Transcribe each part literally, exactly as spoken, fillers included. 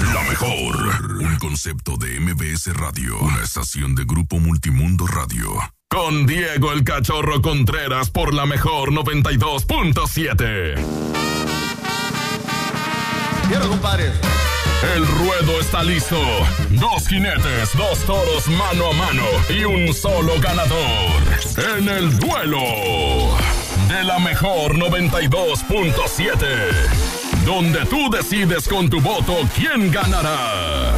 La mejor. Un concepto de M B S Radio. Una estación de Grupo Multimundo Radio. Con Diego el Cachorro Contreras por la mejor noventa y dos punto siete. Quiero, compadre. El ruedo está listo. Dos jinetes, dos toros mano a mano y un solo ganador. En el duelo de la mejor noventa y dos punto siete. Donde tú decides con tu voto quién ganará.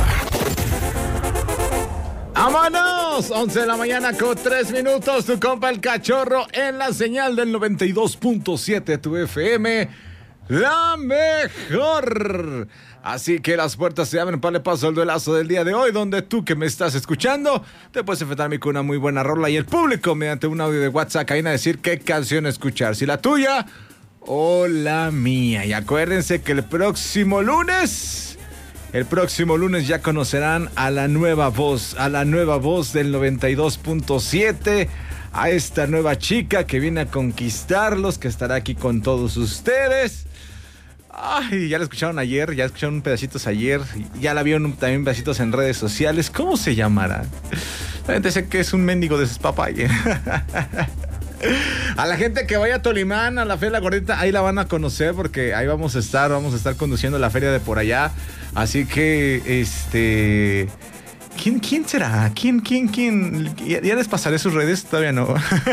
¡Vámonos! once de la mañana con tres minutos. Tu compa el Cachorro en la señal del noventa y dos punto siete tu F M. La mejor. Así que las puertas se abren para el paso al duelazo del día de hoy, donde tú que me estás escuchando te puedes enfrentar a mí con una muy buena rola y el público mediante un audio de WhatsApp ahí a decir qué canción escuchar, si la tuya o la mía. Y acuérdense que el próximo lunes, el próximo lunes ya conocerán a la nueva voz, a la nueva voz del noventa y dos punto siete, a esta nueva chica que viene a conquistarlos, que estará aquí con todos ustedes. Ay, ya la escucharon ayer, ya escucharon pedacitos ayer, ya la vieron también pedacitos en redes sociales. ¿Cómo se llamará? La gente sé que es un mendigo de sus papayas. A la gente que vaya a Tolimán, a la Feria de la Gordita, ahí la van a conocer porque ahí vamos a estar, vamos a estar conduciendo la feria de por allá. Así que, este... ¿Quién, quién será? ¿Quién, quién, quién? Ya, ya les pasaré sus redes, todavía no.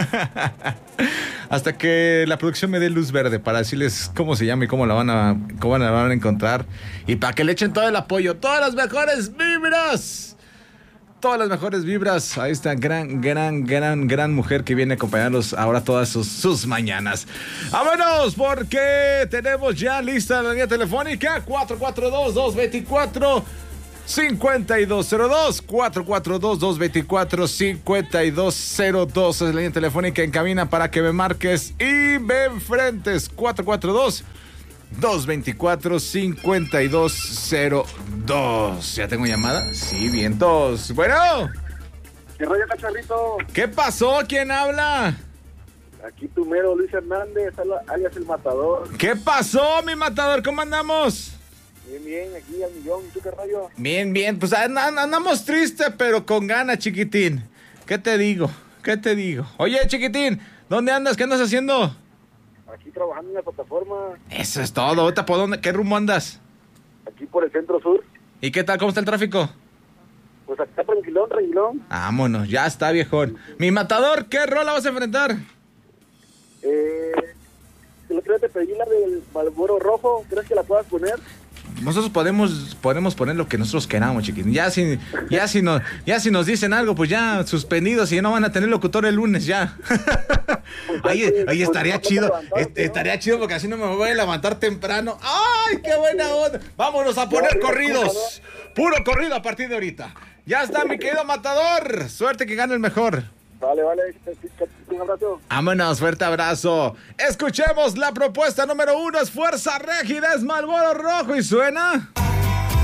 Hasta que la producción me dé luz verde para decirles cómo se llama y cómo la van a, cómo la van a encontrar. Y para que le echen todo el apoyo, todas las mejores vibras. Todas las mejores vibras a esta gran, gran, gran, gran mujer que viene a acompañarlos ahora todas sus, sus mañanas. ¡Vámonos! Porque tenemos ya lista la línea telefónica cuatro cuatro dos, dos dos cuatro, cinco dos cero dos, cuatro cuatro dos, dos dos cuatro, cinco dos cero dos. Es la línea telefónica en cabina para que me marques y me enfrentes. cuatro cuatro dos, dos dos cuatro, cinco dos cero dos. ¿Ya tengo llamada? Sí, vientos. Bueno. ¿Qué rollo, cacharrito? ¿Qué pasó? ¿Quién habla? Aquí tu mero Luis Hernández, alias El Matador. ¿Qué pasó, mi matador? ¿Cómo andamos? Bien, bien, aquí al millón. ¿Y tú qué rollo? Bien, bien. Pues and- andamos tristes, pero con ganas, chiquitín. ¿Qué te digo? ¿Qué te digo? Oye, chiquitín, ¿dónde andas? ¿Qué andas haciendo? Aquí trabajando en la plataforma. Eso es todo. ¿Ahorita por dónde? ¿Qué rumbo andas? Aquí por el centro sur. ¿Y qué tal? ¿Cómo está el tráfico? Pues acá tranquilón, tranquilón. Vámonos, ya está, viejón. Mi matador, ¿qué rola vas a enfrentar? Eh... El otro día te pedí la del Marlboro Rojo. ¿Crees que la puedas poner? Nosotros podemos, podemos poner lo que nosotros queramos, chiquitín. Ya si, ya si nos, ya si nos dicen algo, pues ya suspendidos y no van a tener locutor el lunes ya. Ahí, ahí estaría chido, est- estaría chido porque así no me voy a levantar temprano. ¡Ay, qué buena onda! Vámonos a poner corridos. Puro corrido a partir de ahorita. Ya está, mi querido matador. Suerte que gane el mejor. Vale, vale. Un abrazo. Vámonos, fuerte abrazo. Escuchemos la propuesta número uno. Es Fuerza Régida, es Marlboro Rojo y suena...